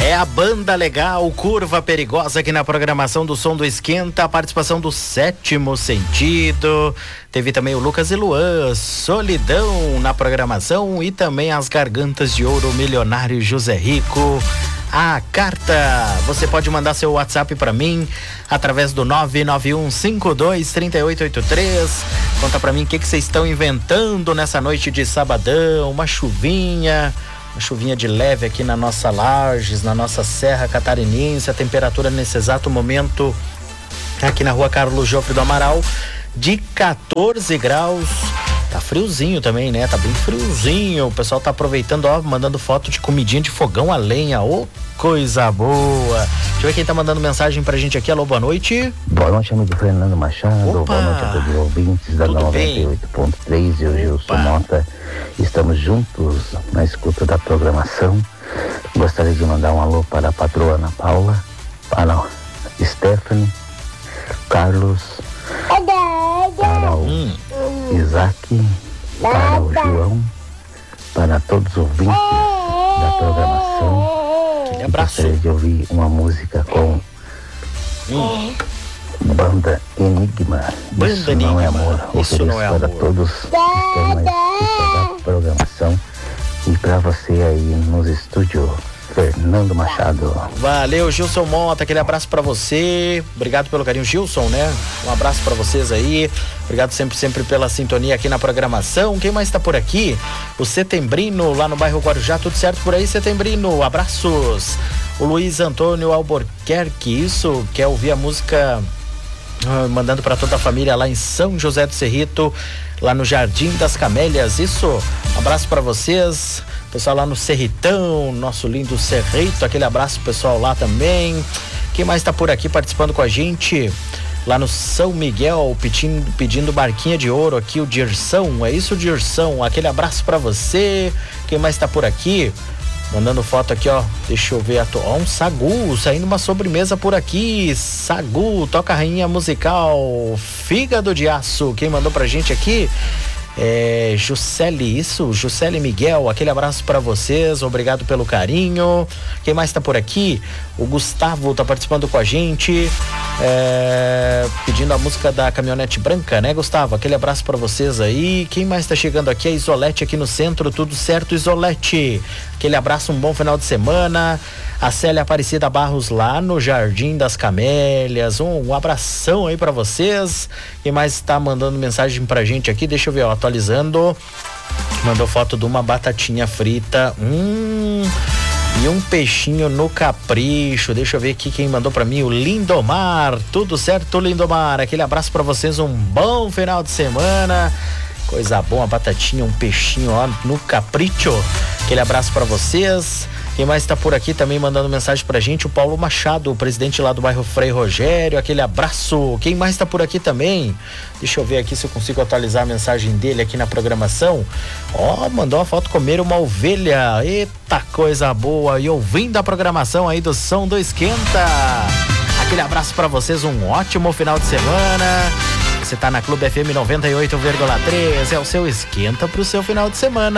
É a banda legal, Curva Perigosa, aqui na programação do Som do Esquenta, a participação do Sétimo Sentido. Teve também o Lucas e Luan, Solidão na programação, e também as Gargantas de Ouro, Milionário José Rico. A carta, você pode mandar seu WhatsApp para mim através do 991523883. Conta para mim o que vocês estão inventando nessa noite de sabadão, uma chuvinha de leve aqui na nossa Lages, na nossa Serra Catarinense. A temperatura nesse exato momento aqui na rua Carlos Joffre do Amaral de 14 graus. Tá friozinho também, né? Tá bem friozinho. O pessoal tá aproveitando, ó, mandando foto de comidinha de fogão a lenha. Ô, coisa boa. Deixa eu ver quem tá mandando mensagem pra gente aqui. Alô, boa noite. Boa noite, amigo Fernando Machado. Opa. Boa noite a todos os ouvintes da 98.3 e o Gilson Mota. Estamos juntos na escuta da programação. Gostaria de mandar um alô para a patroa Ana Paula, para Stephanie, Carlos, para o Isaac, para o João, para todos os ouvintes da programação. Aquele abraço. Gostaria de ouvir uma música com Banda Enigma. Banda Isso Enigma. Não é amor. Isso não é amor. Para todos que estão na escuta da programação e para você aí nos estúdios, Fernando Machado. Valeu, Gilson Mota, aquele abraço pra você. Obrigado pelo carinho, Gilson, né? Um abraço pra vocês aí. Obrigado sempre pela sintonia aqui na programação. Quem mais tá por aqui? O Setembrino, lá no bairro Guarujá. Tudo certo por aí, Setembrino? Abraços. O Luiz Antônio Albuquerque, isso, quer ouvir a música mandando pra toda a família lá em São José do Cerrito, lá no Jardim das Camélias. Isso, um abraço pra vocês. Pessoal lá no Cerritão, nosso lindo Cerrito, aquele abraço pessoal lá também. Quem mais tá por aqui participando com a gente? Lá no São Miguel, pedindo barquinha de ouro aqui, o Dirção. É isso, Dirção, aquele abraço pra você. Quem mais tá por aqui? Mandando foto aqui, ó, deixa eu ver, ó, um Sagu, saindo uma sobremesa por aqui. Sagu, toca a rainha musical, Fígado de Aço. Quem mandou pra gente aqui? Juscelie Miguel, aquele abraço pra vocês, obrigado pelo carinho. Quem mais tá por aqui? O Gustavo tá participando com a gente, pedindo a música da Caminhonete Branca, né, Gustavo? Aquele abraço pra vocês aí. Quem mais tá chegando aqui? A Isolete aqui no centro, tudo certo, Isolete? Aquele abraço, um bom final de semana. A Célia Aparecida Barros lá no Jardim das Camélias, um abração aí pra vocês. Quem mais tá mandando mensagem pra gente aqui? Deixa eu ver, ó, atualizando. Mandou foto de uma batatinha frita, e um peixinho no capricho. Deixa eu ver aqui quem mandou pra mim, o Lindomar. Tudo certo, Lindomar? Aquele abraço pra vocês, um bom final de semana. Coisa boa, uma batatinha, um peixinho, ó, no capricho. Aquele abraço pra vocês. Quem mais tá por aqui também mandando mensagem pra gente? O Paulo Machado, o presidente lá do bairro Frei Rogério, aquele abraço. Quem mais tá por aqui também? Deixa eu ver aqui se eu consigo atualizar a mensagem dele aqui na programação. Ó, mandou uma foto comer uma ovelha. Eita, coisa boa. E ouvindo a programação aí do Som do Esquenta. Aquele abraço pra vocês, um ótimo final de semana. Você tá na Clube FM 98,3, é o seu esquenta pro seu final de semana.